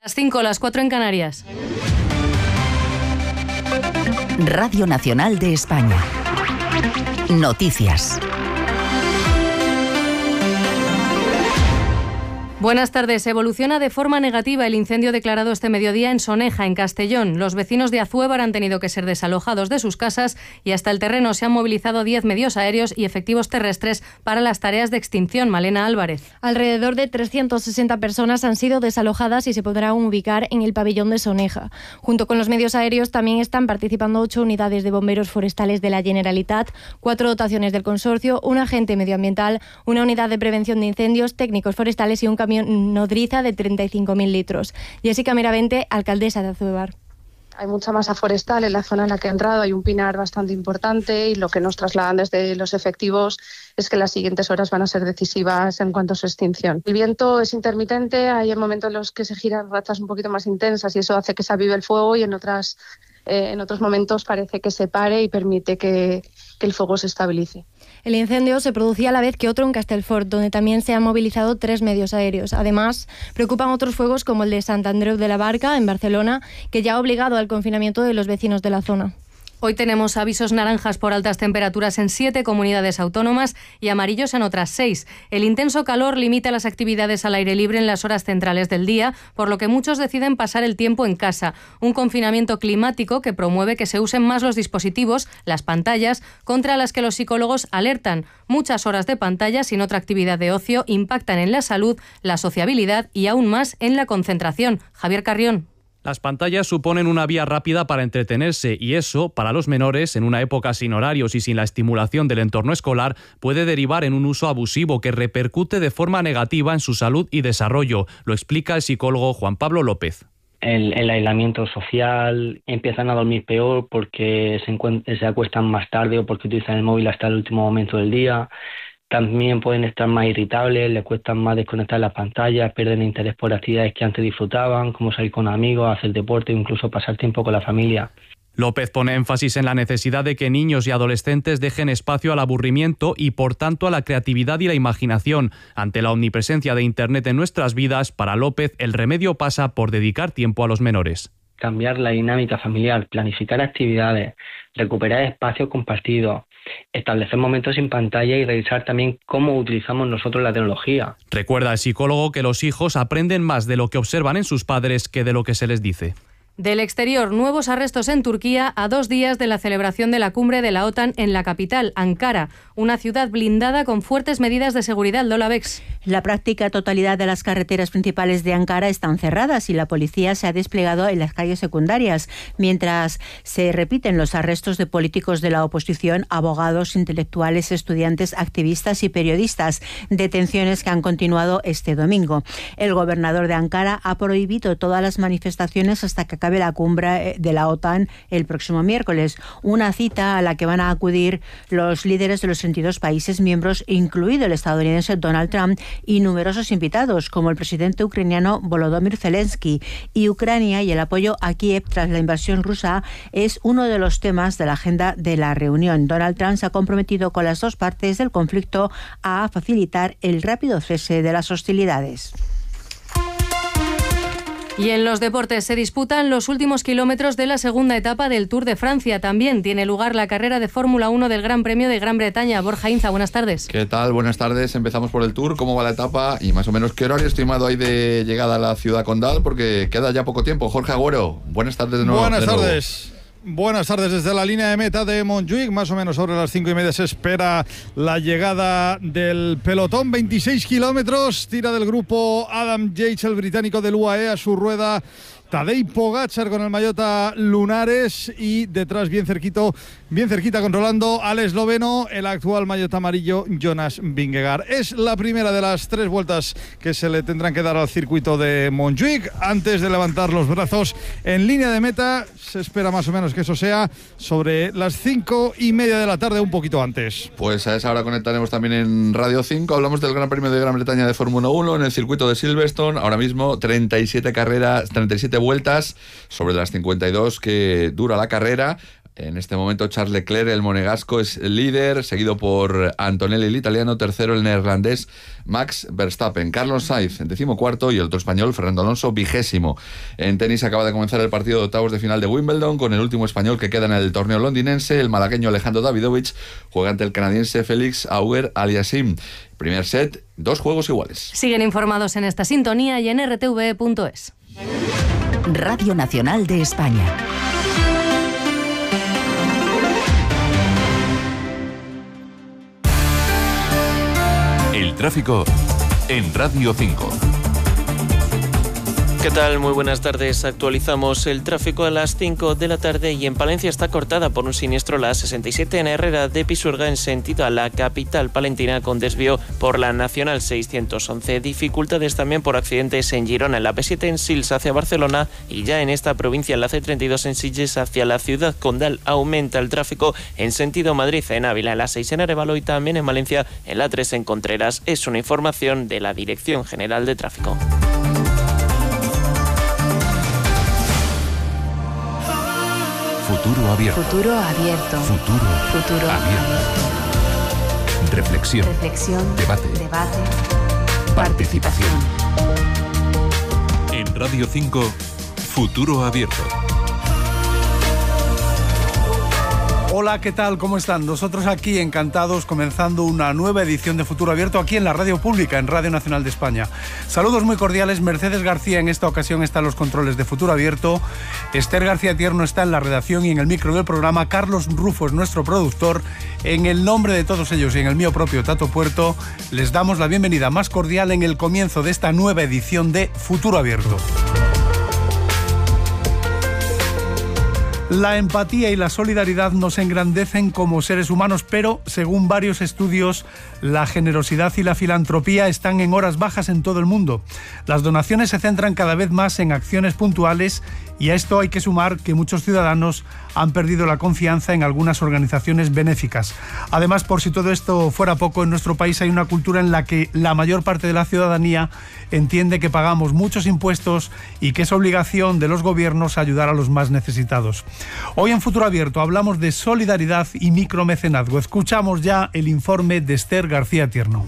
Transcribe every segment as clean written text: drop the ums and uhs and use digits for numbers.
Las 5, las 4 en Canarias. Radio Nacional de España. Noticias. Buenas tardes. Evoluciona de forma negativa el incendio declarado este mediodía en Soneja, en Castellón. Los vecinos de Azuévar han tenido que ser desalojados de sus casas y hasta el terreno se han movilizado 10 medios aéreos y efectivos terrestres para las tareas de extinción. Malena Álvarez. Alrededor de 360 personas han sido desalojadas y se podrán ubicar en el pabellón de Soneja. Junto con los medios aéreos también están participando 8 unidades de bomberos forestales de la Generalitat, 4 dotaciones del consorcio, un agente medioambiental, una unidad de prevención de incendios, técnicos forestales y un camión nodriza de 35.000 litros. Jessica Miravente, alcaldesa de Azuévar. Hay mucha masa forestal en la zona en la que ha entrado, hay un pinar bastante importante y lo que nos trasladan desde los efectivos es que las siguientes horas van a ser decisivas en cuanto a su extinción. El viento es intermitente, hay momentos en los que se giran rachas un poquito más intensas y eso hace que se avive el fuego y en otros momentos parece que se pare y permite que el fuego se estabilice. El incendio se producía a la vez que otro en Castellfort, donde también se han movilizado 3 medios aéreos. Además, preocupan otros fuegos como el de Sant Andreu de la Barca, en Barcelona, que ya ha obligado al confinamiento de los vecinos de la zona. Hoy tenemos avisos naranjas por altas temperaturas en 7 comunidades autónomas y amarillos en otras 6. El intenso calor limita las actividades al aire libre en las horas centrales del día, por lo que muchos deciden pasar el tiempo en casa. Un confinamiento climático que promueve que se usen más los dispositivos, las pantallas, contra las que los psicólogos alertan. Muchas horas de pantalla sin otra actividad de ocio impactan en la salud, la sociabilidad y aún más en la concentración. Javier Carrión. Las pantallas suponen una vía rápida para entretenerse y eso, para los menores, en una época sin horarios y sin la estimulación del entorno escolar, puede derivar en un uso abusivo que repercute de forma negativa en su salud y desarrollo. Lo explica el psicólogo Juan Pablo López. El aislamiento social, empiezan a dormir peor porque se acuestan más tarde o porque utilizan el móvil hasta el último momento del día. También pueden estar más irritables, les cuesta más desconectar las pantallas, pierden interés por actividades que antes disfrutaban, como salir con amigos, hacer deporte o incluso pasar tiempo con la familia. López pone énfasis en la necesidad de que niños y adolescentes dejen espacio al aburrimiento y, por tanto, a la creatividad y la imaginación. Ante la omnipresencia de Internet en nuestras vidas, para López, el remedio pasa por dedicar tiempo a los menores. Cambiar la dinámica familiar, planificar actividades, recuperar espacios compartidos, establecer momentos sin pantalla y revisar también cómo utilizamos nosotros la tecnología. Recuerda el psicólogo que los hijos aprenden más de lo que observan en sus padres que de lo que se les dice. Del exterior, nuevos arrestos en Turquía a 2 días de la celebración de la cumbre de la OTAN en la capital, Ankara, una ciudad blindada con fuertes medidas de seguridad. Lola Bex. La práctica totalidad de las carreteras principales de Ankara están cerradas y la policía se ha desplegado en las calles secundarias, mientras se repiten los arrestos de políticos de la oposición, abogados, intelectuales, estudiantes, activistas y periodistas, detenciones que han continuado este domingo. El gobernador de Ankara ha prohibido todas las manifestaciones hasta que acabe la cumbre de la OTAN el próximo miércoles, una cita a la que van a acudir los líderes de los 32 países miembros, incluido el estadounidense Donald Trump, y numerosos invitados, como el presidente ucraniano Volodymyr Zelensky. Y Ucrania y el apoyo a Kiev tras la invasión rusa es uno de los temas de la agenda de la reunión. Donald Trump se ha comprometido con las dos partes del conflicto a facilitar el rápido cese de las hostilidades. Y en los deportes se disputan los últimos kilómetros de la segunda etapa del Tour de Francia. También tiene lugar la carrera de Fórmula 1 del Gran Premio de Gran Bretaña. Borja Inza, buenas tardes. ¿Qué tal? Buenas tardes. Empezamos por el Tour. ¿Cómo va la etapa? Y más o menos, ¿qué horario estimado hay de llegada a la ciudad condal? Porque queda ya poco tiempo. Jorge Agüero, buenas tardes de nuevo. Buenas tardes. Buenas tardes desde la línea de meta de Montjuïc, más o menos sobre las 5:30 se espera la llegada del pelotón, 26 kilómetros, tira del grupo Adam Yates, el británico del UAE, a su rueda Tadej Pogačar con el Maillota Lunares y detrás bien cerquita controlando al esloveno, el actual Maillota amarillo Jonas Vingegaard. Es la primera de las 3 vueltas que se le tendrán que dar al circuito de Montjuïc antes de levantar los brazos en línea de meta. Se espera más o menos que eso sea sobre las 5:30 de la tarde, un poquito antes. Pues a esa hora conectaremos también en Radio 5. Hablamos del Gran Premio de Gran Bretaña de Fórmula 1 en el circuito de Silverstone. Ahora mismo 37 vueltas sobre las 52 que dura la carrera. En este momento Charles Leclerc, el monegasco, es el líder, seguido por Antonelli, el italiano, tercero el neerlandés Max Verstappen. Carlos Sainz, en 14º, y el otro español, Fernando Alonso, 20º. En tenis acaba de comenzar el partido de octavos de final de Wimbledon, con el último español que queda en el torneo londinense. El malagueño Alejandro Davidovich juega ante el canadiense Félix Auger-Aliassime. Primer set, 2 juegos iguales. Siguen informados en esta sintonía y en rtve.es. Radio Nacional de España. El tráfico en Radio 5. ¿Qué tal? Muy buenas tardes. Actualizamos el tráfico a las 5 de la tarde y en Palencia está cortada por un siniestro la A67 en Herrera de Pisuerga en sentido a la capital palentina con desvío por la Nacional 611. Dificultades también por accidentes en Girona, en la P7 en Sils hacia Barcelona y ya en esta provincia en la C32 en Sitges hacia la ciudad condal. Aumenta el tráfico en sentido Madrid en Ávila, en la 6 en Arévalo y también en Valencia en la 3 en Contreras. Es una información de la Dirección General de Tráfico. Futuro abierto. Futuro abierto. Futuro abierto. Reflexión. Debate. Participación. En Radio 5, Futuro abierto. Hola, ¿qué tal? ¿Cómo están? Nosotros aquí encantados comenzando una nueva edición de Futuro Abierto aquí en la radio pública, en Radio Nacional de España. Saludos muy cordiales. Mercedes García en esta ocasión está en los controles de Futuro Abierto. Esther García Tierno está en la redacción y en el micro del programa. Carlos Rufo es nuestro productor. En el nombre de todos ellos y en el mío propio, Tato Puerto, les damos la bienvenida más cordial en el comienzo de esta nueva edición de Futuro Abierto. La empatía y la solidaridad nos engrandecen como seres humanos, pero, según varios estudios, la generosidad y la filantropía están en horas bajas en todo el mundo. Las donaciones se centran cada vez más en acciones puntuales y a esto hay que sumar que muchos ciudadanos han perdido la confianza en algunas organizaciones benéficas. Además, por si todo esto fuera poco, en nuestro país hay una cultura en la que la mayor parte de la ciudadanía entiende que pagamos muchos impuestos y que es obligación de los gobiernos ayudar a los más necesitados. Hoy en Futuro Abierto hablamos de solidaridad y micromecenazgo. Escuchamos ya el informe de Esther García Tierno.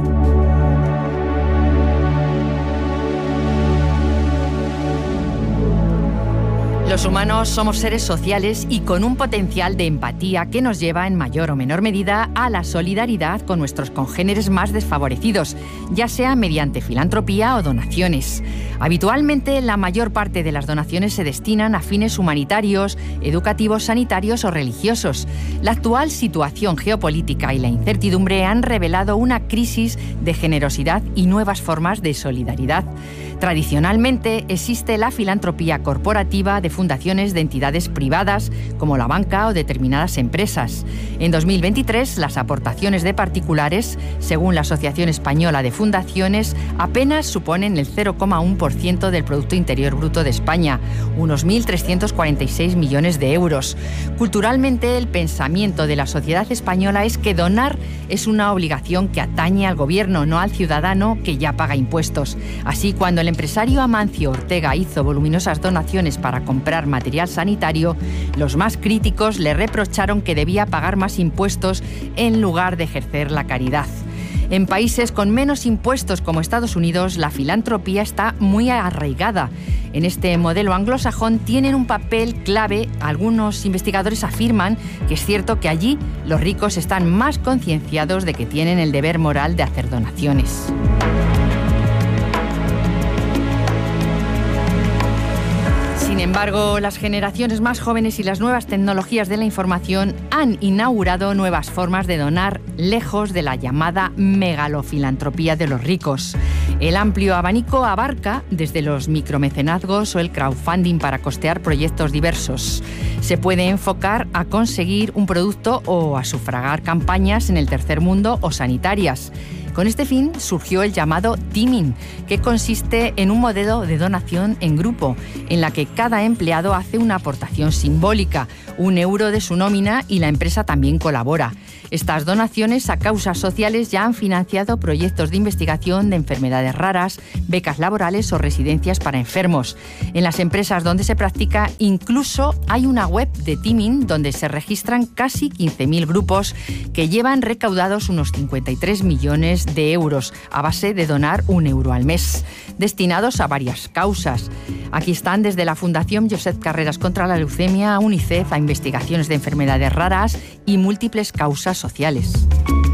Los humanos somos seres sociales y con un potencial de empatía que nos lleva en mayor o menor medida a la solidaridad con nuestros congéneres más desfavorecidos, ya sea mediante filantropía o donaciones. Habitualmente, la mayor parte de las donaciones se destinan a fines humanitarios, educativos, sanitarios o religiosos. La actual situación geopolítica y la incertidumbre han revelado una crisis de generosidad y nuevas formas de solidaridad. Tradicionalmente existe la filantropía corporativa de fundaciones de entidades privadas como la banca o determinadas empresas. En 2023, las aportaciones de particulares, según la Asociación Española de Fundaciones, apenas suponen el 0,1% del Producto Interior Bruto de España, unos 1.346 millones de euros. Culturalmente, el pensamiento de la sociedad española es que donar es una obligación que atañe al gobierno, no al ciudadano que ya paga impuestos. Así, cuando el empresario Amancio Ortega hizo voluminosas donaciones para comprar material sanitario, los más críticos le reprocharon que debía pagar más impuestos en lugar de ejercer la caridad. En países con menos impuestos como Estados Unidos, la filantropía está muy arraigada. En este modelo anglosajón tienen un papel clave. Algunos investigadores afirman que es cierto que allí los ricos están más concienciados de que tienen el deber moral de hacer donaciones. Sin embargo, las generaciones más jóvenes y las nuevas tecnologías de la información han inaugurado nuevas formas de donar lejos de la llamada megalofilantropía de los ricos. El amplio abanico abarca desde los micromecenazgos o el crowdfunding para costear proyectos diversos. Se puede enfocar a conseguir un producto o a sufragar campañas en el tercer mundo o sanitarias. Con este fin surgió el llamado teaming, que consiste en un modelo de donación en grupo, en la que cada empleado hace una aportación simbólica, €1 de su nómina, y la empresa también colabora. Estas donaciones a causas sociales ya han financiado proyectos de investigación de enfermedades raras, becas laborales o residencias para enfermos. En las empresas donde se practica, incluso hay una web de teaming donde se registran casi 15.000 grupos que llevan recaudados unos 53 millones de euros a base de donar €1 al mes, destinados a varias causas. Aquí están desde la Fundación Josep Carreras contra la Leucemia, a UNICEF, a investigaciones de enfermedades raras y múltiples causas sociales.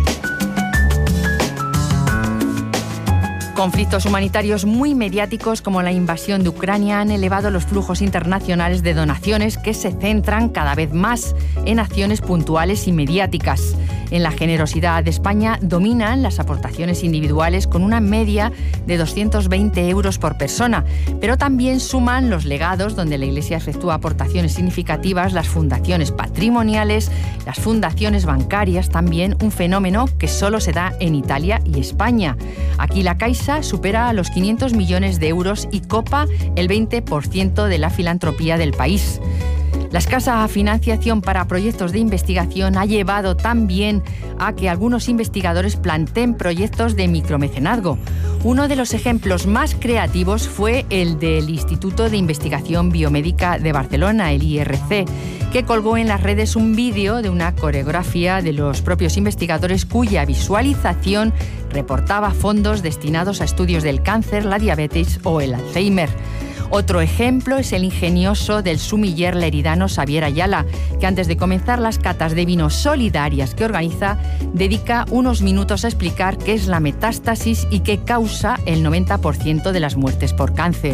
Conflictos humanitarios muy mediáticos como la invasión de Ucrania han elevado los flujos internacionales de donaciones, que se centran cada vez más en acciones puntuales y mediáticas. En la generosidad de España dominan las aportaciones individuales, con una media de 220 euros por persona, pero también suman los legados, donde la Iglesia efectúa aportaciones significativas, las fundaciones patrimoniales, las fundaciones bancarias, también un fenómeno que solo se da en Italia y España. Aquí la Caixa supera a los 500 millones de euros y copa el 20% de la filantropía del país. La escasa financiación para proyectos de investigación ha llevado también a que algunos investigadores planteen proyectos de micromecenazgo. Uno de los ejemplos más creativos fue el del Instituto de Investigación Biomédica de Barcelona, el IRC, que colgó en las redes un vídeo de una coreografía de los propios investigadores, cuya visualización reportaba fondos destinados a estudios del cáncer, la diabetes o el Alzheimer. Otro ejemplo es el ingenioso del sumiller leridano Xavier Ayala, que antes de comenzar las catas de vinos solidarias que organiza, dedica unos minutos a explicar qué es la metástasis y qué causa el 90% de las muertes por cáncer.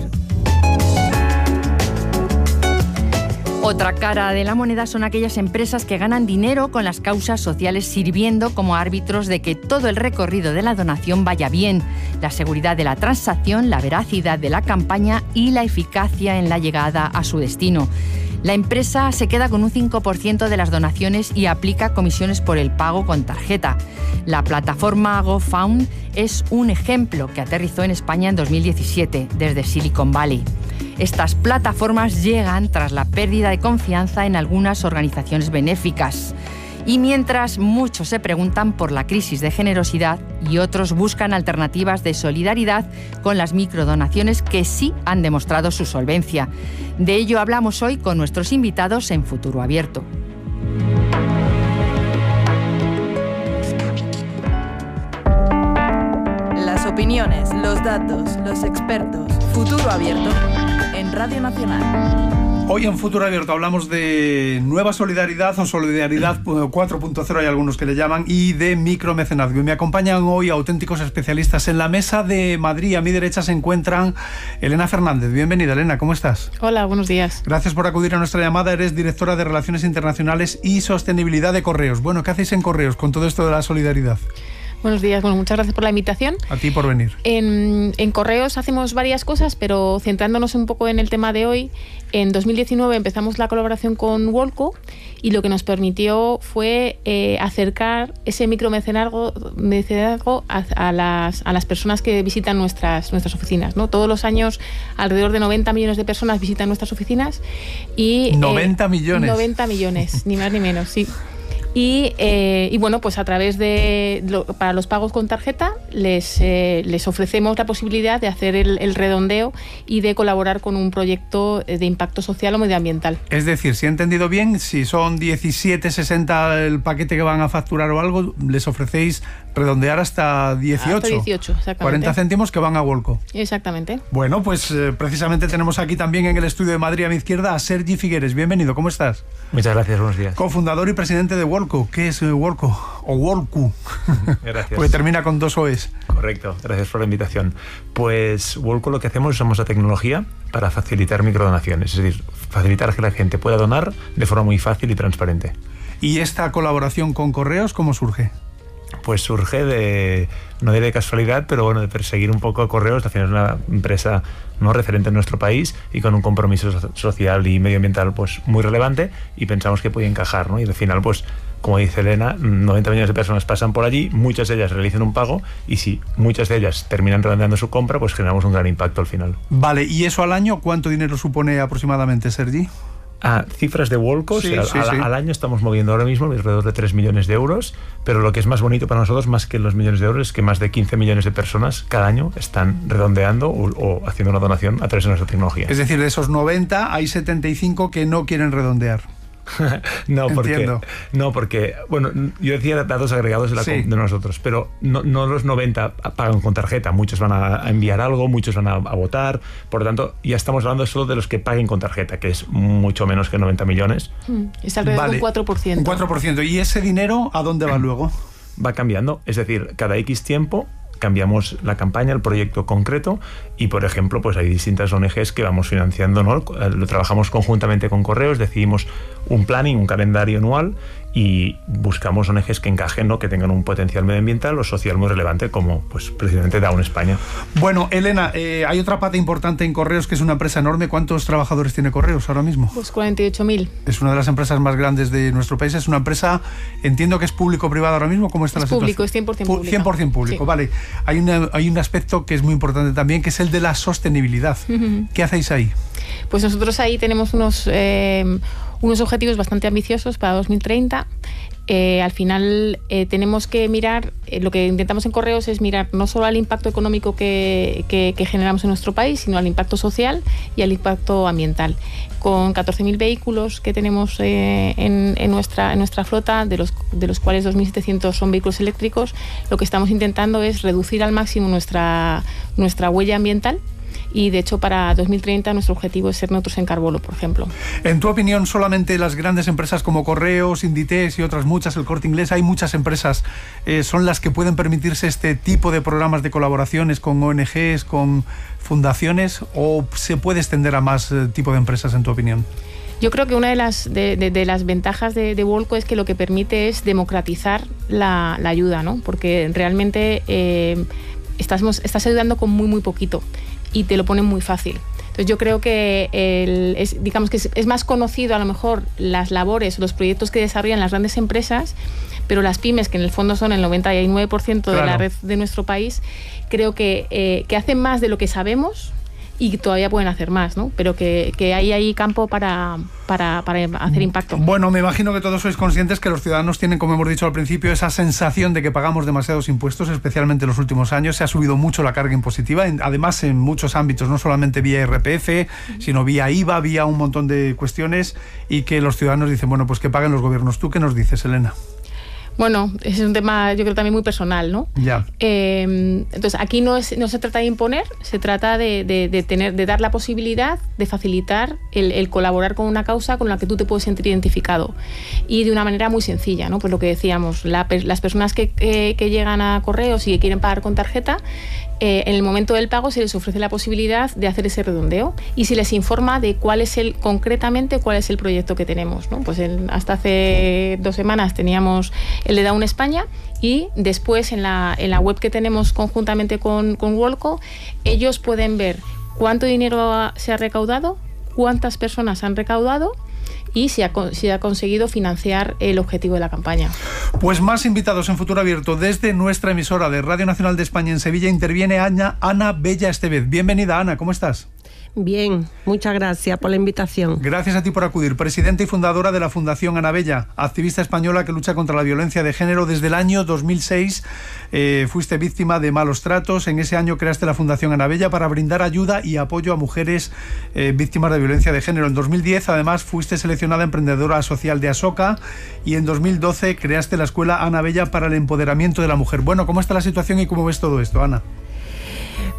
Otra cara de la moneda son aquellas empresas que ganan dinero con las causas sociales, sirviendo como árbitros de que todo el recorrido de la donación vaya bien, la seguridad de la transacción, la veracidad de la campaña y la eficacia en la llegada a su destino. La empresa se queda con un 5% de las donaciones y aplica comisiones por el pago con tarjeta. La plataforma GoFund es un ejemplo que aterrizó en España en 2017 desde Silicon Valley. Estas plataformas llegan tras la pérdida de confianza en algunas organizaciones benéficas. Y mientras muchos se preguntan por la crisis de generosidad y otros buscan alternativas de solidaridad con las microdonaciones, que sí han demostrado su solvencia. De ello hablamos hoy con nuestros invitados en Futuro Abierto. Las opiniones, los datos, los expertos. Futuro Abierto en Radio Nacional. Hoy en Futuro Abierto hablamos de nueva solidaridad o solidaridad 4.0, hay algunos que le llaman, y de micromecenazgo. Y me acompañan hoy auténticos especialistas. En la mesa de Madrid, a mi derecha, se encuentran Elena Fernández. Bienvenida, Elena, ¿cómo estás? Hola, buenos días. Gracias por acudir a nuestra llamada. Eres directora de Relaciones Internacionales y Sostenibilidad de Correos. Bueno, ¿qué hacéis en Correos con todo esto de la solidaridad? Buenos días, bueno, muchas gracias por la invitación. A ti por venir. En Correos hacemos varias cosas, pero centrándonos un poco en el tema de hoy, en 2019 empezamos la colaboración con Wolco y lo que nos permitió fue acercar ese micromecenazgo a las personas que visitan nuestras oficinas, ¿no? Todos los años alrededor de 90 millones de personas visitan nuestras oficinas y... ¿90 millones? 90 millones, ni más ni menos, sí. Y bueno, pues a través de para los pagos con tarjeta les ofrecemos la posibilidad de hacer el redondeo y de colaborar con un proyecto de impacto social o medioambiental. Es decir, si he entendido bien, si son 17,60 el paquete que van a facturar o algo, les ofrecéis redondear hasta 18. Hasta 18, exactamente. 40 céntimos que van a Wolco. Exactamente. Bueno, pues precisamente tenemos aquí también en el estudio de Madrid a mi izquierda a Sergi Figueres. Bienvenido, ¿cómo estás? Muchas gracias, buenos días. Cofundador y presidente de Wolco. ¿Qué es Wolco? O Wolcu. Gracias. Porque termina con 2 O's. Correcto, gracias por la invitación. Pues Wolco lo que hacemos es usamos la tecnología para facilitar microdonaciones, es decir, facilitar que la gente pueda donar de forma muy fácil y transparente. ¿Y esta colaboración con Correos cómo surge? pues surge no diré de casualidad, pero bueno, de perseguir un poco a Correos. Al final es una empresa no referente en nuestro país y con un compromiso social y medioambiental pues muy relevante, y pensamos que podía encajar, ¿no? Y al final, pues como dice Elena, 90 millones de personas pasan por allí, muchas de ellas realizan un pago, y si muchas de ellas terminan redondeando su compra, pues generamos un gran impacto al final. Vale, ¿y eso al año cuánto dinero supone aproximadamente, Sergi? Cifras de Wolco, sí. Al año estamos moviendo ahora mismo alrededor de 3 millones de euros, pero lo que es más bonito para nosotros, más que los millones de euros, es que más de 15 millones de personas cada año están redondeando o haciendo una donación a través de nuestra tecnología. Es decir, de esos 90 hay 75 que no quieren redondear. No, porque bueno, yo decía datos agregados de nosotros, pero no los 90 pagan con tarjeta, muchos van a enviar algo, muchos van a votar, por lo tanto ya estamos hablando solo de los que paguen con tarjeta, que es mucho menos que 90 millones. Es alrededor de un 4%. Un 4%. ¿Y ese dinero a dónde va luego? Va cambiando, es decir, cada X tiempo cambiamos la campaña, el proyecto concreto, y por ejemplo pues hay distintas ONGs que vamos financiando, ¿no? Lo trabajamos conjuntamente con Correos, decidimos un planning, un calendario anual, y buscamos ONGs que encajen, ¿no? Que tengan un potencial medioambiental o social muy relevante, como pues precisamente Down España. Bueno, Elena, hay otra pata importante en Correos, que es una empresa enorme. ¿Cuántos trabajadores tiene Correos ahora mismo? Pues 48.000. Es una de las empresas más grandes de nuestro país. Es una empresa, entiendo que es público-privada ahora mismo. ¿Cómo está la situación? Público, es 100% público. 100% público, sí. Vale. Hay un aspecto que es muy importante también, que es el de la sostenibilidad. ¿Qué hacéis ahí? Pues nosotros ahí tenemos unos objetivos bastante ambiciosos para 2030. Al final tenemos que mirar, lo que intentamos en Correos es mirar no solo al impacto económico que generamos en nuestro país, sino al impacto social y al impacto ambiental. Con 14.000 vehículos que tenemos en nuestra flota, de los cuales 2.700 son vehículos eléctricos, lo que estamos intentando es reducir al máximo nuestra huella ambiental. Y de hecho para 2030 nuestro objetivo es ser neutros en carbono, por ejemplo. En tu opinión, solamente las grandes empresas como Correos, Inditex y otras muchas, el Corte Inglés, hay muchas empresas, son las que pueden permitirse este tipo de programas de colaboraciones con ONGs, con fundaciones, o se puede extender a más tipo de empresas, en tu opinión? Yo creo que una de las ventajas de Wolco es que lo que permite es democratizar la ayuda, ¿no? Porque realmente estás ayudando con muy poquito y te lo ponen muy fácil. Entonces yo creo que es más conocido a lo mejor las labores o los proyectos que desarrollan las grandes empresas, pero las pymes, que en el fondo son el 99% de la red de nuestro país, creo que hacen más de lo que sabemos y todavía pueden hacer más, ¿no? Pero que hay ahí campo para hacer impacto. Bueno, me imagino que todos sois conscientes que los ciudadanos tienen, como hemos dicho al principio, esa sensación de que pagamos demasiados impuestos, especialmente en los últimos años. Se ha subido mucho la carga impositiva, además en muchos ámbitos, no solamente vía IRPF, sino vía IVA, vía un montón de cuestiones, y que los ciudadanos dicen, bueno, pues que paguen los gobiernos. ¿Tú qué nos dices, Elena? Bueno, ese es un tema, yo creo, también muy personal, ¿no? Ya. Entonces, aquí no se trata de imponer, se trata de dar la posibilidad de facilitar el colaborar con una causa con la que tú te puedes sentir identificado. Y de una manera muy sencilla, ¿no? Pues lo que decíamos, las personas que llegan a Correos y que quieren pagar con tarjeta, en el momento del pago se les ofrece la posibilidad de hacer ese redondeo y se les informa de concretamente cuál es el proyecto que tenemos, ¿no? Pues hasta hace 2 semanas teníamos el de Down España, y después en la web que tenemos conjuntamente con Wolco, ellos pueden ver cuánto dinero se ha recaudado, cuántas personas han recaudado y si ha conseguido financiar el objetivo de la campaña. Pues más invitados en Futuro Abierto. Desde nuestra emisora de Radio Nacional de España en Sevilla interviene Ana Bella Estevez. Bienvenida, Ana, ¿cómo estás? Bien, muchas gracias por la invitación. Gracias a ti por acudir. Presidenta y fundadora de la Fundación Ana Bella, activista española que lucha contra la violencia de género. Desde el año 2006 fuiste víctima de malos tratos. En ese año creaste la Fundación Ana Bella para brindar ayuda y apoyo a mujeres víctimas de violencia de género. En 2010, además, fuiste seleccionada emprendedora social de Asoka, y en 2012 creaste la Escuela Ana Bella para el empoderamiento de la mujer. Bueno, ¿cómo está la situación y cómo ves todo esto, Ana?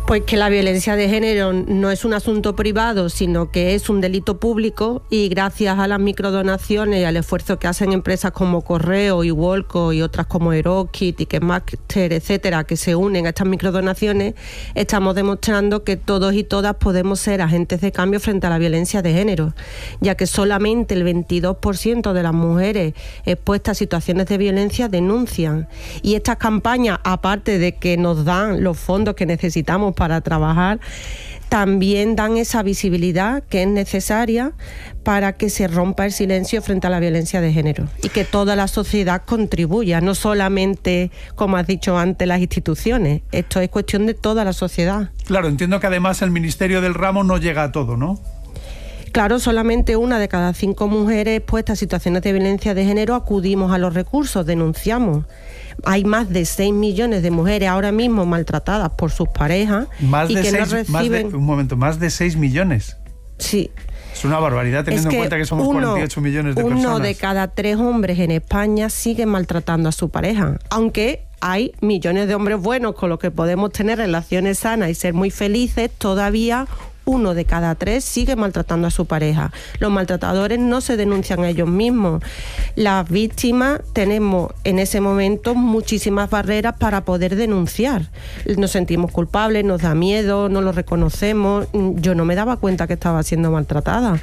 Pues que la violencia de género no es un asunto privado, sino que es un delito público, y gracias a las microdonaciones y al esfuerzo que hacen empresas como Correo y Wolco y otras como Eroski, Ticketmaster, etcétera, que se unen a estas microdonaciones, estamos demostrando que todos y todas podemos ser agentes de cambio frente a la violencia de género, ya que solamente el 22% de las mujeres expuestas a situaciones de violencia denuncian. Y estas campañas, aparte de que nos dan los fondos que necesitamos para trabajar, también dan esa visibilidad que es necesaria para que se rompa el silencio frente a la violencia de género y que toda la sociedad contribuya, no solamente, como has dicho antes, las instituciones. Esto es cuestión de toda la sociedad. Claro, entiendo que además el Ministerio del Ramo no llega a todo, ¿no? Claro, solamente 1 de cada 5 mujeres expuestas a situaciones de violencia de género acudimos a los recursos, denunciamos. Hay más de 6 millones de mujeres ahora mismo maltratadas por sus parejas más y de que 6, no reciben... más de 6 millones. Sí. Es una barbaridad teniendo en cuenta que somos 48 millones de personas. 1 de cada 3 hombres en España sigue maltratando a su pareja, aunque hay millones de hombres buenos con los que podemos tener relaciones sanas y ser muy felices. Todavía 1 de cada 3 sigue maltratando a su pareja. Los maltratadores no se denuncian a ellos mismos. Las víctimas tenemos en ese momento muchísimas barreras para poder denunciar. Nos sentimos culpables, nos da miedo, no lo reconocemos. Yo no me daba cuenta que estaba siendo maltratada.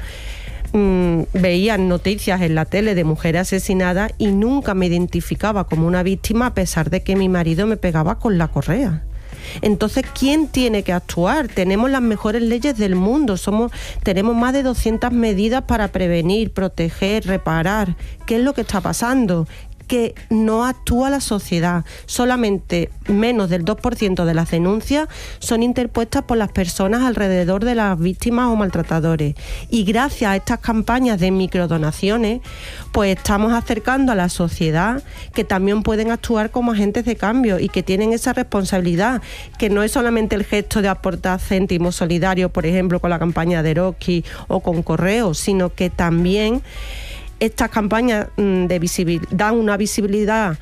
Veía noticias en la tele de mujeres asesinadas y nunca me identificaba como una víctima, a pesar de que mi marido me pegaba con la correa. Entonces, ¿quién tiene que actuar? Tenemos las mejores leyes del mundo, tenemos más de 200 medidas para prevenir, proteger, reparar. ¿Qué es lo que está pasando? Que no actúa la sociedad. Solamente menos del 2% de las denuncias son interpuestas por las personas alrededor de las víctimas o maltratadores. Y gracias a estas campañas de microdonaciones, pues estamos acercando a la sociedad que también pueden actuar como agentes de cambio y que tienen esa responsabilidad, que no es solamente el gesto de aportar céntimos solidarios, por ejemplo, con la campaña de Eroski o con Correo, sino que también estas campañas dan una visibilidad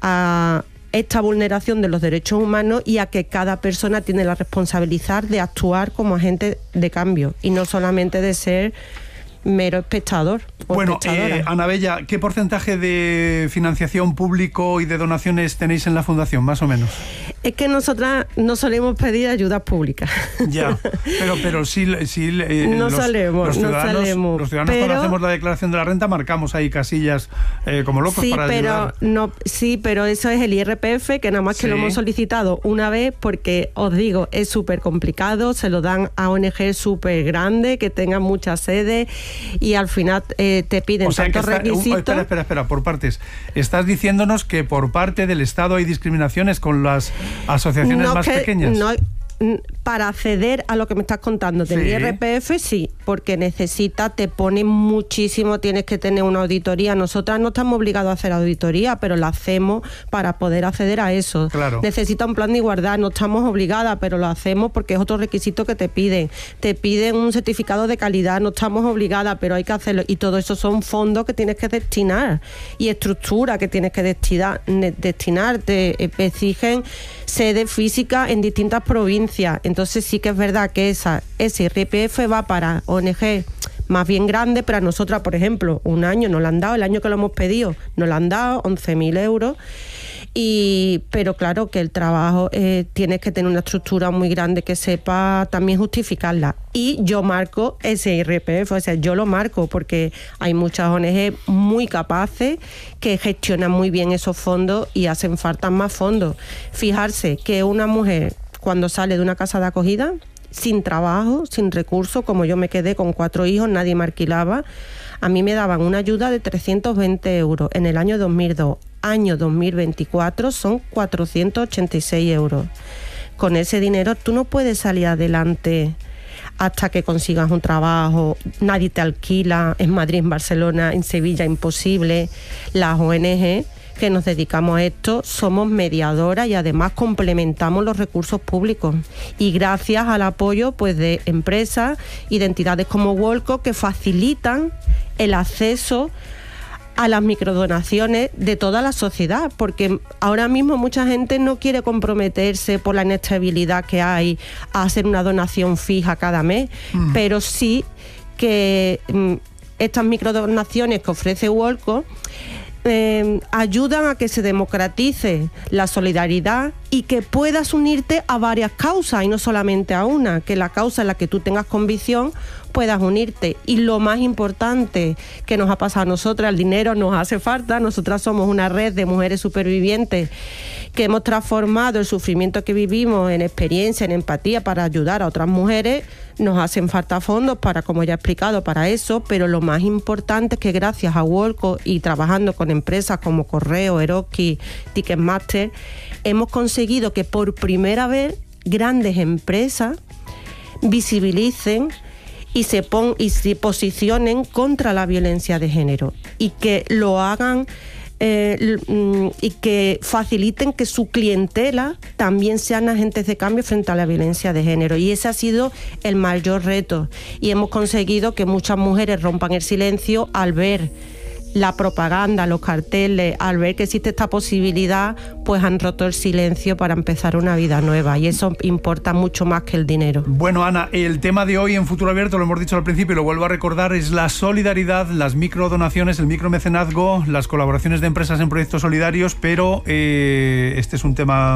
a esta vulneración de los derechos humanos y a que cada persona tiene la responsabilidad de actuar como agente de cambio y no solamente de ser mero espectador. Bueno, Ana Bella, ¿qué porcentaje de financiación público y de donaciones tenéis en la Fundación, más o menos? Es que nosotras no solemos pedir ayudas públicas. Ya, pero sí no solemos. Los ciudadanos cuando hacemos la declaración de la renta marcamos ahí casillas como locos para ayudar. Sí, pero eso es el IRPF, que nada más que lo hemos solicitado una vez, porque os digo, es súper complicado, se lo dan a ONG súper grandes que tengan muchas sedes y al final te piden tantos requisitos. Espera, por partes. Estás diciéndonos que por parte del Estado hay discriminaciones con las asociaciones más pequeñas. No, para acceder a lo que me estás contando del IRPF, sí, porque te pone muchísimo, tienes que tener una auditoría. Nosotras no estamos obligados a hacer auditoría, pero la hacemos para poder acceder a eso. Claro. Necesita un plan de igualdad, no estamos obligadas, pero lo hacemos porque es otro requisito que te piden. Te piden un certificado de calidad, no estamos obligadas, pero hay que hacerlo. Y todo eso son fondos que tienes que destinar y estructura que tienes que destinar. Te exigen sede física en distintas provincias. Entonces sí que es verdad que ese IRPF va para ONG más bien grande, pero a nosotras, por ejemplo, un año nos lo han dado, el año que lo hemos pedido nos lo han dado 11.000 euros. Pero claro que el trabajo tienes que tener una estructura muy grande que sepa también justificarla. Y yo marco ese IRPF, o sea, yo lo marco porque hay muchas ONG muy capaces que gestionan muy bien esos fondos y hacen falta más fondos. Fijarse que una mujer cuando sale de una casa de acogida, sin trabajo, sin recursos, como yo me quedé con 4 hijos, nadie me alquilaba, a mí me daban una ayuda de 320 euros en el año 2002. Año 2024 son 486 euros. Con ese dinero tú no puedes salir adelante hasta que consigas un trabajo, nadie te alquila, en Madrid, en Barcelona, en Sevilla, imposible. Las ONG que nos dedicamos a esto somos mediadoras y además complementamos los recursos públicos, y gracias al apoyo pues de empresas y de entidades como Wolco que facilitan el acceso a las microdonaciones de toda la sociedad, porque ahora mismo mucha gente no quiere comprometerse por la inestabilidad que hay a hacer una donación fija cada mes, pero sí que estas microdonaciones que ofrece Worldco ayudan a que se democratice la solidaridad y que puedas unirte a varias causas y no solamente a una, que la causa en la que tú tengas convicción puedas unirte. Y lo más importante que nos ha pasado a nosotras, el dinero nos hace falta. Nosotras somos una red de mujeres supervivientes que hemos transformado el sufrimiento que vivimos en experiencia, en empatía para ayudar a otras mujeres. Nos hacen falta fondos para, como ya he explicado, para eso, pero lo más importante es que gracias a Worldco y trabajando con empresas como Correo, Eroski, Ticketmaster, hemos conseguido que por primera vez grandes empresas visibilicen y se posicionen contra la violencia de género y que lo hagan y que faciliten que su clientela también sean agentes de cambio frente a la violencia de género. Y ese ha sido el mayor reto. Y hemos conseguido que muchas mujeres rompan el silencio al ver la propaganda, los carteles, al ver que existe esta posibilidad, pues han roto el silencio para empezar una vida nueva, y eso importa mucho más que el dinero. Bueno, Ana, el tema de hoy en Futuro Abierto, lo hemos dicho al principio y lo vuelvo a recordar, es la solidaridad, las microdonaciones, el micromecenazgo, las colaboraciones de empresas en proyectos solidarios, pero este es un tema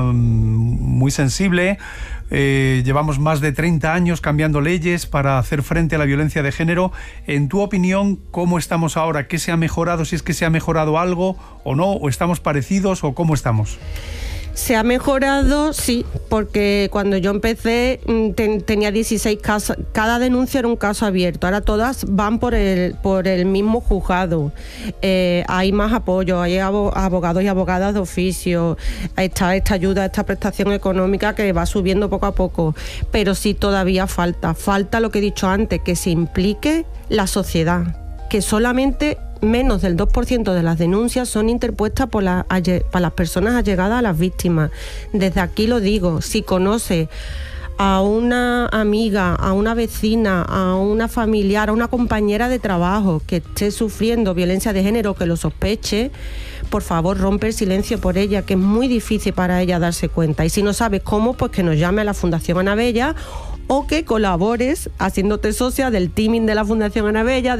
muy sensible. Llevamos más de 30 años cambiando leyes para hacer frente a la violencia de género. En tu opinión, ¿cómo estamos ahora? ¿Qué se ha mejorado? Si es que se ha mejorado algo o no, o estamos parecidos, o cómo estamos. Se ha mejorado, sí, porque cuando yo empecé tenía 16 casos, cada denuncia era un caso abierto, ahora todas van por el mismo juzgado, hay más apoyo, hay abogados y abogadas de oficio, está esta ayuda, esta prestación económica que va subiendo poco a poco, pero sí todavía falta lo que he dicho antes, que se implique la sociedad, que solamente menos del 2% de las denuncias son interpuestas por las personas allegadas a las víctimas. Desde aquí lo digo, si conoce a una amiga, a una vecina, a una familiar, a una compañera de trabajo que esté sufriendo violencia de género, que lo sospeche, por favor rompe el silencio por ella, que es muy difícil para ella darse cuenta. Y si no sabes cómo, pues que nos llame a la Fundación Ana Bella, o que colabores haciéndote socia del teaming de la Fundación Ana Bella,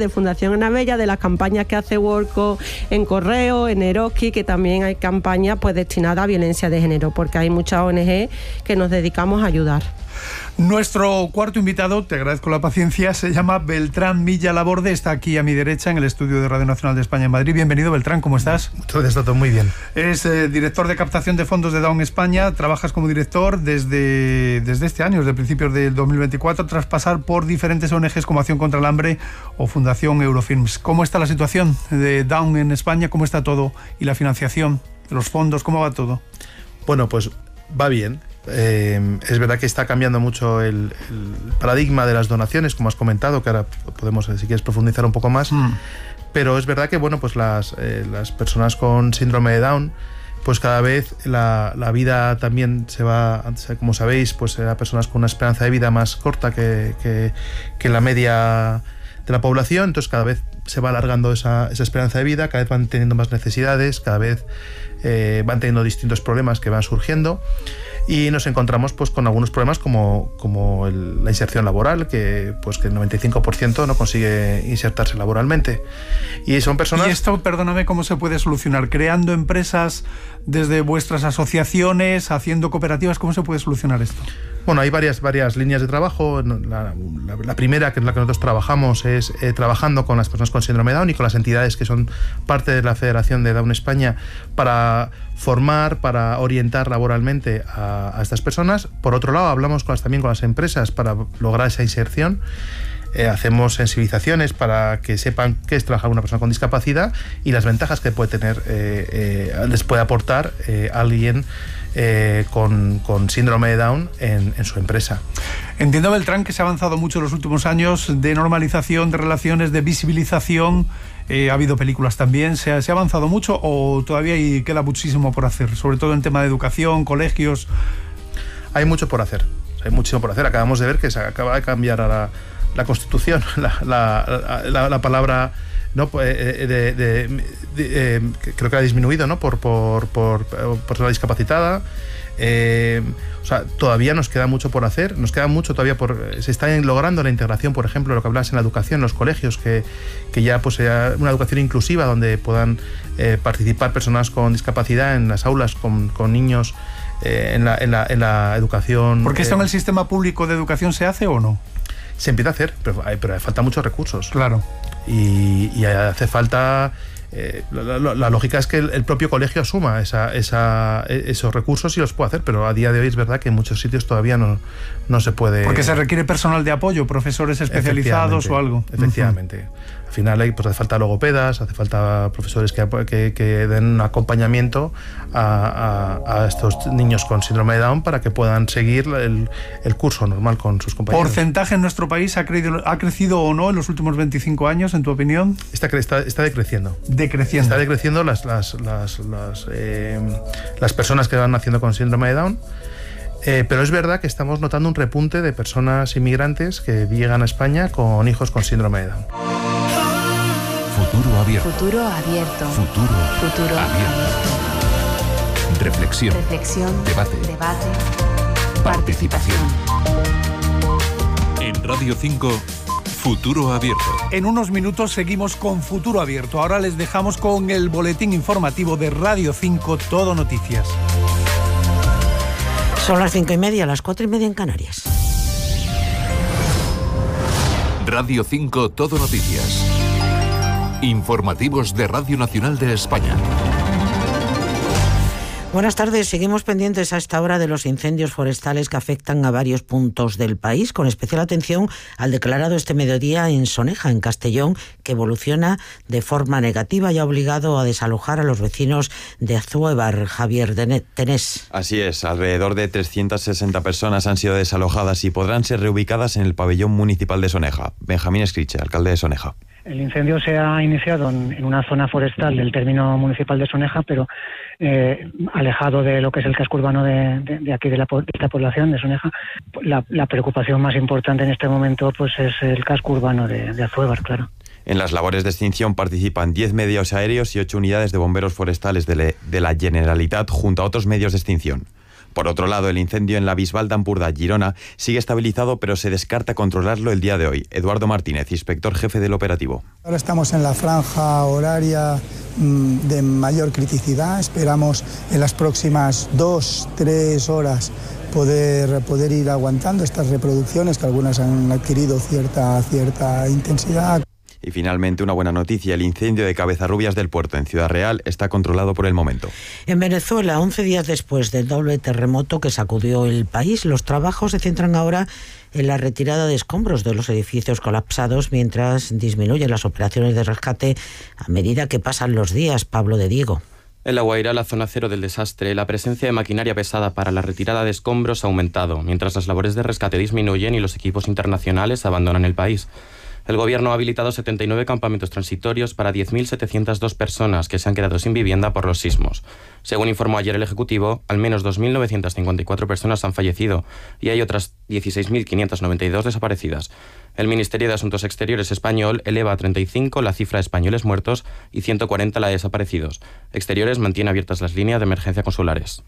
de las campañas que hace Worldco en Correo, en Eroski, que también hay campañas pues destinadas a violencia de género, porque hay muchas ONG que nos dedicamos a ayudar. Nuestro cuarto invitado, te agradezco la paciencia, se llama Beltrán Milla Laborde, está aquí a mi derecha en el estudio de Radio Nacional de España en Madrid. Bienvenido, Beltrán, ¿cómo estás? Muchas gracias, Tato, muy bien. Eres director de captación de fondos de Down España, trabajas como director desde este año, desde principios del 2024, tras pasar por diferentes ONGs como Acción contra el Hambre o Fundación Eurofilms. ¿Cómo está la situación de Down en España? ¿Cómo está todo? ¿Y la financiación? ¿Los fondos? ¿Cómo va todo? Bueno, pues va bien. Es verdad que está cambiando mucho el paradigma de las donaciones, como has comentado, que ahora podemos, si quieres, profundizar un poco más. Pero es verdad que, bueno, pues las personas con síndrome de Down, pues cada vez la vida también se va, como sabéis, pues a personas con una esperanza de vida más corta que la media de la población. Entonces cada vez se va alargando esa esperanza de vida, cada vez van teniendo más necesidades, cada vez van teniendo distintos problemas que van surgiendo. Y nos encontramos pues con algunos problemas como la inserción laboral, que el 95% no consigue insertarse laboralmente. Y son personas... ¿Y esto, perdóname, cómo se puede solucionar? ¿Creando empresas desde vuestras asociaciones, haciendo cooperativas? ¿Cómo se puede solucionar esto? Bueno, hay varias líneas de trabajo. La primera, que es la que nosotros trabajamos, es trabajando con las personas con síndrome de Down y con las entidades que son parte de la Federación de Down España para formar, para orientar laboralmente a estas personas. Por otro lado, hablamos también con las empresas para lograr esa inserción. Hacemos sensibilizaciones para que sepan qué es trabajar con una persona con discapacidad y las ventajas que puede tener, les puede aportar alguien con síndrome de Down en su empresa. Entiendo, Beltrán, que se ha avanzado mucho en los últimos años de normalización de relaciones, de visibilización. Ha habido películas también. ¿Se ha avanzado mucho o todavía queda muchísimo por hacer? Sobre todo en tema de educación, colegios. Hay mucho por hacer. Hay muchísimo por hacer. Acabamos de ver que se acaba de cambiar a la Constitución, la palabra ¿no? Creo que ha disminuido, ¿no? por persona discapacitada. O sea, todavía nos queda mucho por hacer, se está logrando la integración, por ejemplo, lo que hablabas en la educación, los colegios, que ya pues sea una educación inclusiva donde puedan participar personas con discapacidad en las aulas con niños en la educación. ¿Porque esto en el sistema público de educación se hace o no? Se empieza a hacer, pero falta muchos recursos. Claro. Y hace falta... la lógica es que el propio colegio asuma esos recursos y los puede hacer, pero a día de hoy es verdad que en muchos sitios todavía no se puede... Porque se requiere personal de apoyo, profesores especializados o algo. Efectivamente. Al final hace falta logopedas, hace falta profesores que den un acompañamiento a estos niños con síndrome de Down para que puedan seguir el curso normal con sus compañeros. ¿Porcentaje en nuestro país ha crecido o no en los últimos 25 años, en tu opinión? Está decreciendo. Decreciendo. Está decreciendo las personas que van naciendo con síndrome de Down. Pero es verdad que estamos notando un repunte de personas inmigrantes que llegan a España con hijos con síndrome de Down. Futuro abierto. Futuro abierto. Futuro abierto. Reflexión. Debate. Participación. En Radio 5, Futuro abierto. En unos minutos seguimos con Futuro abierto. Ahora les dejamos con el boletín informativo de Radio 5, Todo Noticias. Son las 5:30, las 4:30 en Canarias. Radio 5, Todo Noticias. Informativos de Radio Nacional de España. Buenas tardes. Seguimos pendientes a esta hora de los incendios forestales que afectan a varios puntos del país, con especial atención al declarado este mediodía en Soneja, en Castellón, que evoluciona de forma negativa y ha obligado a desalojar a los vecinos de Azuévar. Javier Tenés. Así es, alrededor de 360 personas han sido desalojadas y podrán ser reubicadas en el pabellón municipal de Soneja. Benjamín Escriche, alcalde de Soneja. El incendio se ha iniciado en una zona forestal del término municipal de Soneja, pero alejado de lo que es el casco urbano de aquí, de esta población de Soneja. La preocupación más importante en este momento pues es el casco urbano de Azuévar, claro. En las labores de extinción participan 10 medios aéreos y 8 unidades de bomberos forestales de la Generalitat junto a otros medios de extinción. Por otro lado, el incendio en la Bisbal d'Empordà, Girona, sigue estabilizado, pero se descarta controlarlo el día de hoy. Eduardo Martínez, inspector jefe del operativo. Ahora estamos en la franja horaria de mayor criticidad. Esperamos en las próximas 2-3 horas poder ir aguantando estas reproducciones, que algunas han adquirido cierta intensidad. Y finalmente, una buena noticia: el incendio de Cabezarrubias del Puerto, en Ciudad Real, está controlado por el momento. En Venezuela, 11 días después del doble terremoto que sacudió el país, los trabajos se centran ahora en la retirada de escombros de los edificios colapsados, mientras disminuyen las operaciones de rescate a medida que pasan los días. Pablo de Diego. En La Guaira, la zona cero del desastre, la presencia de maquinaria pesada para la retirada de escombros ha aumentado, mientras las labores de rescate disminuyen y los equipos internacionales abandonan el país. El Gobierno ha habilitado 79 campamentos transitorios para 10.702 personas que se han quedado sin vivienda por los sismos. Según informó ayer el Ejecutivo, al menos 2.954 personas han fallecido y hay otras 16.592 desaparecidas. El Ministerio de Asuntos Exteriores español eleva a 35 la cifra de españoles muertos y 140 la de desaparecidos. Exteriores mantiene abiertas las líneas de emergencia consulares.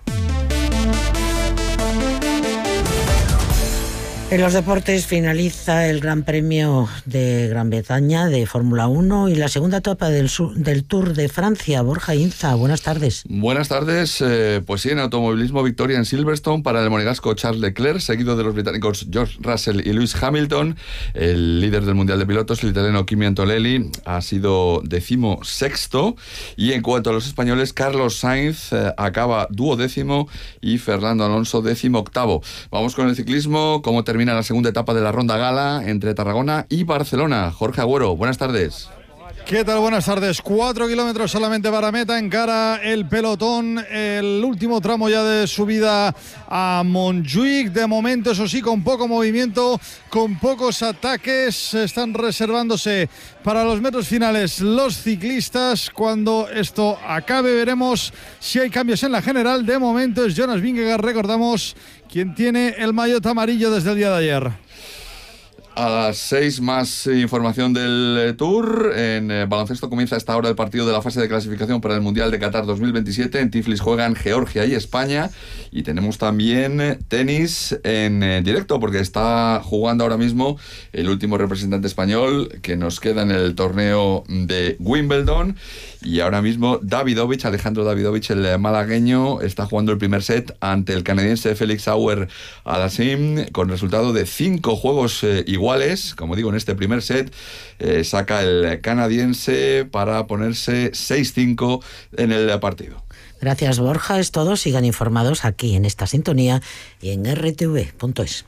En los deportes finaliza el Gran Premio de Gran Bretaña de Fórmula 1 y la segunda etapa del Tour de Francia. Borja Inza, buenas tardes. Buenas tardes. Pues sí, en automovilismo, victoria en Silverstone para el monegasco Charles Leclerc, seguido de los británicos George Russell y Lewis Hamilton. El líder del Mundial de Pilotos, el italiano Kimi Antonelli, ha sido 16º. Y en cuanto a los españoles, Carlos Sainz acaba 12º y Fernando Alonso 18º. Vamos con el ciclismo. ¿Cómo termina la segunda etapa de la Ronda Gala entre Tarragona y Barcelona? Jorge Agüero, buenas tardes. ¿Qué tal? Buenas tardes. 4 kilómetros solamente para meta. Encara el pelotón el último tramo ya de subida a Montjuïc. De momento, eso sí, con poco movimiento, con pocos ataques. Están reservándose para los metros finales los ciclistas. Cuando esto acabe, veremos si hay cambios en la general. De momento es Jonas Vingegaard, recordamos, quien tiene el maillot amarillo desde el día de ayer. A las 6 más información del Tour. En baloncesto comienza a esta hora el partido de la fase de clasificación para el Mundial de Qatar 2027. En Tiflis juegan Georgia y España. Y tenemos también tenis en directo, porque está jugando ahora mismo el último representante español que nos queda en el torneo de Wimbledon. Y ahora mismo Alejandro Davidovich, el malagueño, está jugando el primer set ante el canadiense Félix Auger-Aliassime con resultado de 5 juegos iguales. Como digo, en este primer set saca el canadiense para ponerse 6-5 en el partido. Gracias, Borja. Es todo. Sigan informados aquí en esta sintonía y en rtv.es.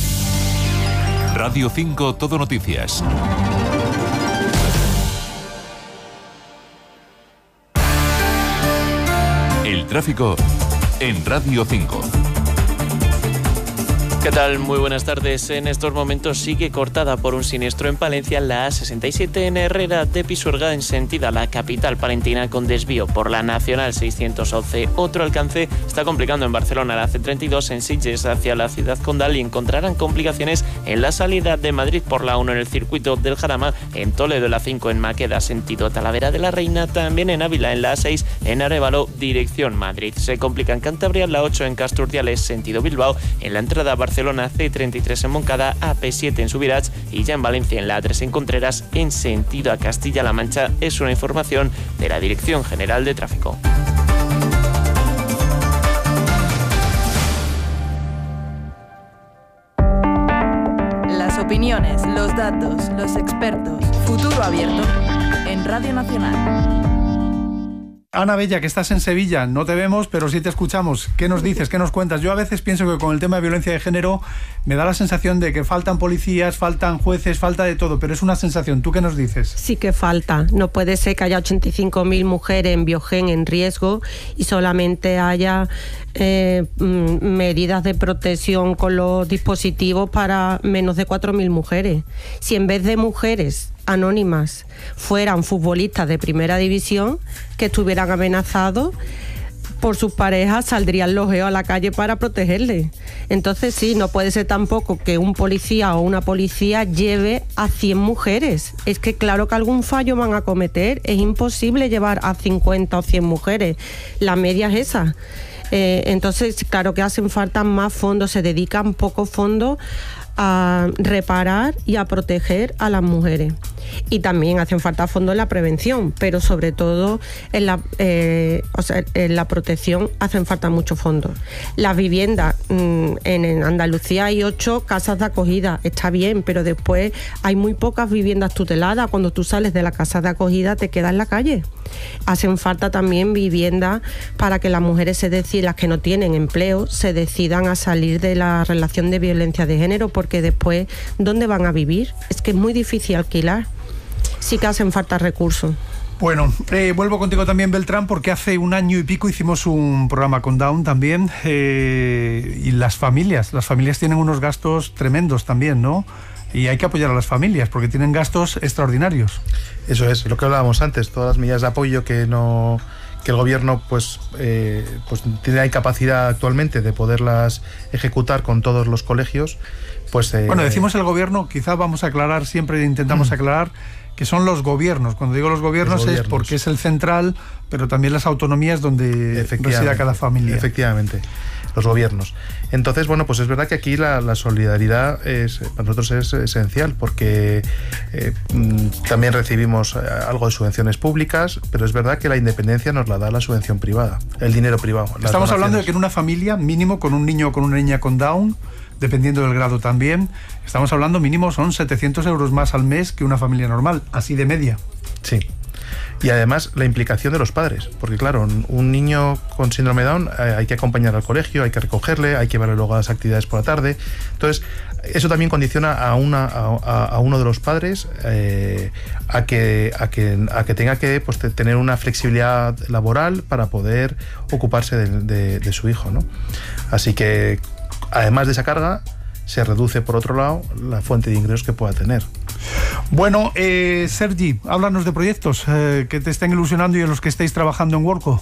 Radio 5 Todo Noticias. El tráfico en Radio 5. ¿Qué tal? Muy buenas tardes. En estos momentos sigue cortada por un siniestro en Palencia la A67 en Herrera de Pisuerga en sentido a la capital palentina con desvío por la Nacional 611. Otro alcance está complicando en Barcelona la C32 en Sitges hacia la ciudad condal y encontrarán complicaciones en la salida de Madrid por la 1 en el circuito del Jarama, en Toledo la 5 en Maqueda sentido Talavera de la Reina, también en Ávila en la A6 en Arévalo dirección Madrid. Se complica en Cantabria la 8 en Casturdiales sentido Bilbao, en la entrada a Barcelona C33 en Moncada, AP7 en Subirats y ya en Valencia en la A3 en Contreras en sentido a Castilla-La Mancha. Es una información de la Dirección General de Tráfico. Las opiniones, los datos, los expertos. Futuro Abierto en Radio Nacional. Ana Bella, que estás en Sevilla, no te vemos, pero sí te escuchamos. ¿Qué nos dices? ¿Qué nos cuentas? Yo a veces pienso que con el tema de violencia de género me da la sensación de que faltan policías, faltan jueces, falta de todo, pero es una sensación. ¿Tú qué nos dices? Sí que falta. No puede ser que haya 85.000 mujeres en Biogen en riesgo y solamente haya medidas de protección con los dispositivos para menos de 4.000 mujeres. Si en vez de mujeres anónimas fueran futbolistas de primera división que estuvieran amenazados por sus parejas, saldrían los geos a la calle para protegerles. Entonces sí, no puede ser tampoco que un policía o una policía lleve a 100 mujeres. Es que claro que algún fallo van a cometer. Es imposible llevar a 50 o 100 mujeres. La media es esa. Entonces claro que hacen falta más fondos, se dedican pocos fondos a reparar y a proteger a las mujeres. Y también hacen falta fondos en la prevención, pero sobre todo en la protección hacen falta muchos fondos. Las viviendas, en Andalucía hay 8 casas de acogida, está bien, pero después hay muy pocas viviendas tuteladas. Cuando tú sales de la casa de acogida te quedas en la calle. Hacen falta también viviendas para que las mujeres las que no tienen empleo, se decidan a salir de la relación de violencia de género, porque después, ¿dónde van a vivir? Es que es muy difícil alquilar. Sí que hacen falta recursos. Bueno, vuelvo contigo también, Beltrán, porque hace 1 año y pico hicimos un programa con Down también, y las familias tienen unos gastos tremendos también, ¿no? Y hay que apoyar a las familias porque tienen gastos extraordinarios. Eso es, lo que hablábamos antes, todas las medidas de apoyo que el gobierno pues tiene la incapacidad actualmente de poderlas ejecutar con todos los colegios. Bueno, decimos el gobierno, quizá vamos a aclarar, siempre intentamos aclarar que son los gobiernos. Cuando digo los gobiernos es porque es el central, pero también las autonomías donde reside cada familia. Efectivamente, los gobiernos. Entonces, bueno, pues es verdad que aquí la solidaridad para nosotros es esencial, porque también recibimos algo de subvenciones públicas, pero es verdad que la independencia nos la da la subvención privada, el dinero privado. Estamos hablando de que en una familia, mínimo con un niño o con una niña con Down, dependiendo del grado también, estamos hablando mínimo son 700 euros más al mes que una familia normal, así de media. Sí. Y además la implicación de los padres, porque claro, un niño con síndrome de Down hay que acompañar al colegio, hay que recogerle, hay que llevarle luego a las actividades por la tarde. Entonces, eso también condiciona a uno de los padres a que tenga que tener una flexibilidad laboral para poder ocuparse de su hijo, ¿no? Así que, además de esa carga, se reduce, por otro lado, la fuente de ingresos que pueda tener. Bueno, Sergi, háblanos de proyectos que te estén ilusionando y en los que estéis trabajando en Worko.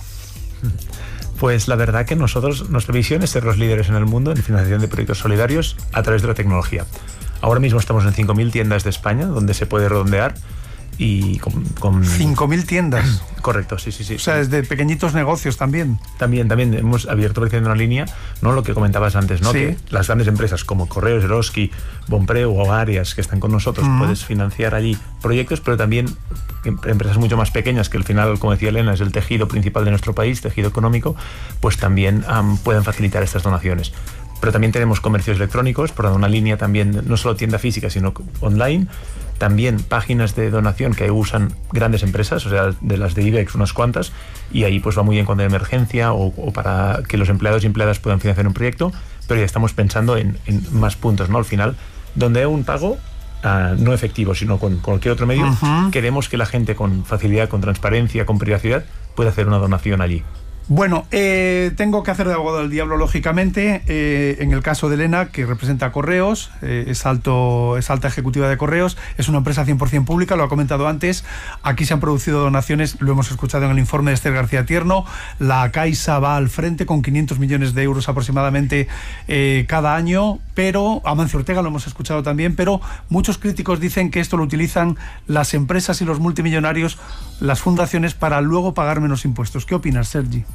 Pues la verdad que nuestra visión es ser los líderes en el mundo en financiación de proyectos solidarios a través de la tecnología. Ahora mismo estamos en 5.000 tiendas de España, donde se puede redondear. Y con 5.000 tiendas. Correcto, sí. O sea, desde pequeñitos negocios también. También hemos abierto precisamente una línea, ¿no? Lo que comentabas antes, ¿no? Sí. Que las grandes empresas como Correos, Eroski, Bonpreu o Arias que están con nosotros, puedes financiar allí proyectos, pero también empresas mucho más pequeñas, que al final, como decía Elena, es el tejido principal de nuestro país, tejido económico, pues también pueden facilitar estas donaciones. Pero también tenemos comercios electrónicos, por una línea también, no solo tienda física, sino online. También páginas de donación que usan grandes empresas, o sea, de las de IBEX unas cuantas, y ahí pues va muy bien cuando hay emergencia o para que los empleados y empleadas puedan financiar un proyecto, pero ya estamos pensando en más puntos, ¿no? Al final, donde hay un pago no efectivo, sino con cualquier otro medio, queremos que la gente con facilidad, con transparencia, con privacidad, pueda hacer una donación allí. Bueno, tengo que hacer de abogado del diablo, lógicamente. En el caso de Elena, que representa a Correos, es alta ejecutiva de Correos, es una empresa 100% pública, lo ha comentado antes. Aquí se han producido donaciones, lo hemos escuchado en el informe de Esther García Tierno. La Caixa va al frente con 500 millones de euros aproximadamente cada año, pero Amancio Ortega lo hemos escuchado también, pero muchos críticos dicen que esto lo utilizan las empresas y los multimillonarios, las fundaciones, para luego pagar menos impuestos. ¿Qué opinas, Sergi?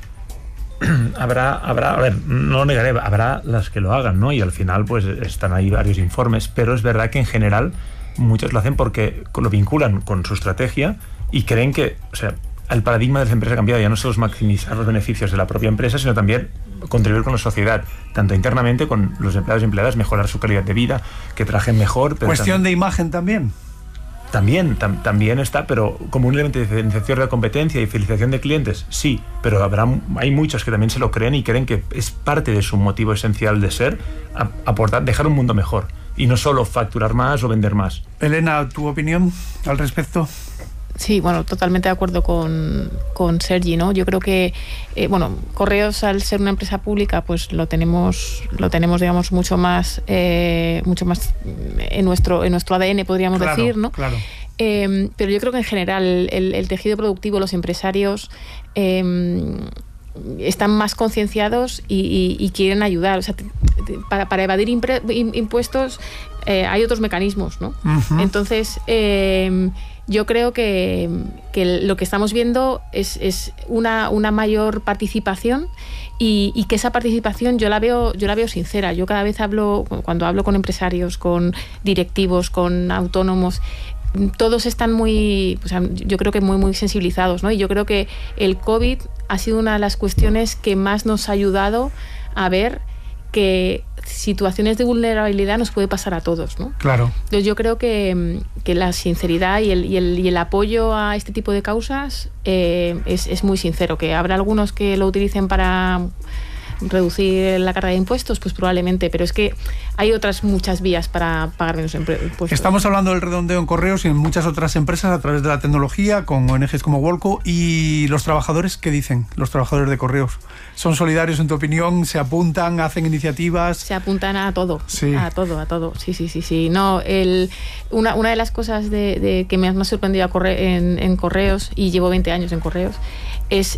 Habrá, a ver, no lo negaré, habrá las que lo hagan, ¿no? Y al final pues están ahí varios informes, pero es verdad que en general muchos lo hacen porque lo vinculan con su estrategia y creen que, o sea, el paradigma de las empresas ha cambiado, ya no solo es maximizar los beneficios de la propia empresa, sino también contribuir con la sociedad, tanto internamente con los empleados y empleadas, mejorar su calidad de vida, que trabajen mejor. Pero ¿cuestión de imagen también? También está, pero como un elemento de diferenciación de la competencia y fidelización de clientes, sí, pero hay muchos que también se lo creen y creen que es parte de su motivo esencial de ser, aportar, dejar un mundo mejor, y no solo facturar más o vender más. Elena, ¿tu opinión al respecto? Sí, bueno, totalmente de acuerdo con Sergi, ¿no? Yo creo que, Correos, al ser una empresa pública, pues lo tenemos, digamos, mucho más en nuestro ADN, podríamos decir, ¿no? Claro. Pero yo creo que en general el tejido productivo, los empresarios están más concienciados y quieren ayudar. O sea, para evadir impuestos hay otros mecanismos, ¿no? Entonces, yo creo que lo que estamos viendo es una mayor participación y que esa participación yo la veo sincera. Yo cada vez cuando hablo con empresarios, con directivos, con autónomos, todos están yo creo que muy sensibilizados, ¿no? Y yo creo que el COVID ha sido una de las cuestiones que más nos ha ayudado a ver que situaciones de vulnerabilidad nos puede pasar a todos, ¿no? Claro. Entonces yo creo que la sinceridad y el apoyo a este tipo de causas es muy sincero. Que habrá algunos que lo utilicen para reducir la carga de impuestos, pues probablemente, pero es que hay otras muchas vías para pagar menos impuestos. Estamos hablando del redondeo en Correos y en muchas otras empresas a través de la tecnología, con ONGs como Wolco. ¿Y los trabajadores qué dicen? Los trabajadores de Correos, ¿son solidarios en tu opinión? ¿Se apuntan? ¿Hacen iniciativas? Se apuntan a todo, sí. a todo. Sí. No, una de las cosas que me ha sorprendido en Correos, y llevo 20 años en Correos, es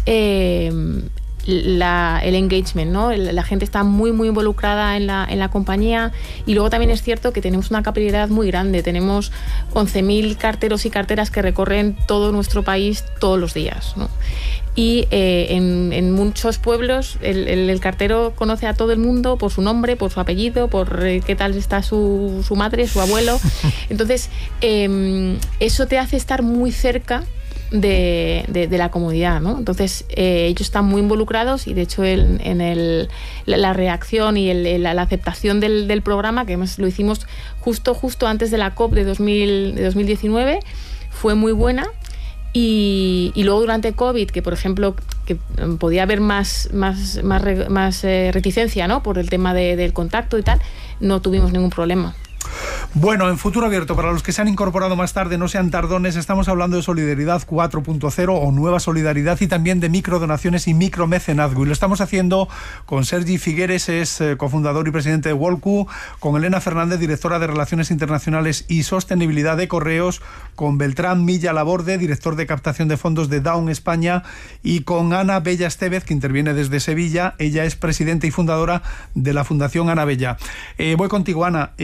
el engagement, ¿no? La gente está muy involucrada en la compañía, y luego también es cierto que tenemos una capilaridad muy grande. Tenemos 11.000 carteros y carteras que recorren todo nuestro país todos los días, ¿no? Y en muchos pueblos el cartero conoce a todo el mundo por su nombre, por su apellido, por qué tal está su madre, su abuelo. Entonces, eso te hace estar muy cerca de la comunidad, ¿no? Entonces ellos están muy involucrados, y de hecho la reacción y la aceptación del programa, que lo hicimos justo antes de la COP de 2019, fue muy buena. Y luego durante COVID, que por ejemplo que podía haber más reticencia, ¿no? Por el tema del contacto y tal, no tuvimos ningún problema. Bueno, en Futuro Abierto, para los que se han incorporado más tarde, no sean tardones, estamos hablando de Solidaridad 4.0 o Nueva Solidaridad, y también de microdonaciones y micromecenazgo. Y lo estamos haciendo con Sergi Figueres, es cofundador y presidente de Wolco, con Elena Fernández, directora de Relaciones Internacionales y Sostenibilidad de Correos, con Beltrán Milla Laborde, director de captación de fondos de Down España, y con Ana Bella Estevez, que interviene desde Sevilla. Ella es presidenta y fundadora de la Fundación Ana Bella. Voy contigo, Ana.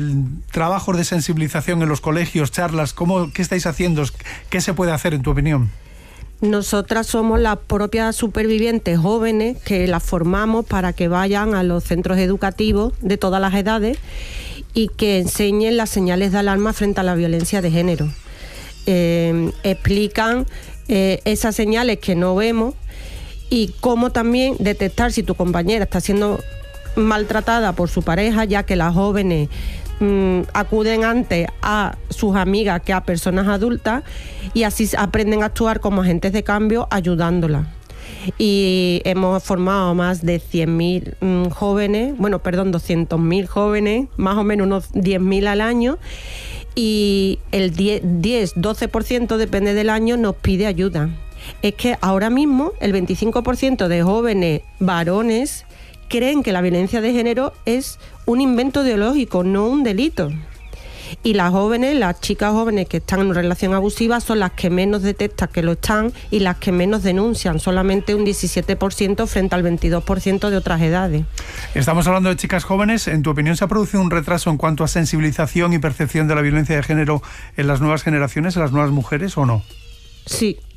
trabajos de sensibilización en los colegios, charlas, ¿qué estáis haciendo? ¿Qué se puede hacer, en tu opinión? Nosotras somos las propias supervivientes jóvenes que las formamos para que vayan a los centros educativos de todas las edades y que enseñen las señales de alarma frente a la violencia de género. Explican esas señales que no vemos y cómo también detectar si tu compañera está siendo maltratada por su pareja, ya que las jóvenes acuden antes a sus amigas que a personas adultas y así aprenden a actuar como agentes de cambio ayudándolas. Y hemos formado a más de 100.000 jóvenes, 200.000 jóvenes, más o menos unos 10.000 al año, y el 10-12%, depende del año, nos pide ayuda. Es que ahora mismo el 25% de jóvenes varones creen que la violencia de género es un invento ideológico, no un delito. Y las chicas jóvenes que están en una relación abusiva son las que menos detectan que lo están y las que menos denuncian, solamente un 17% frente al 22% de otras edades. Estamos hablando de chicas jóvenes. ¿En tu opinión se ha producido un retraso en cuanto a sensibilización y percepción de la violencia de género en las nuevas generaciones, en las nuevas mujeres, o no? Sí.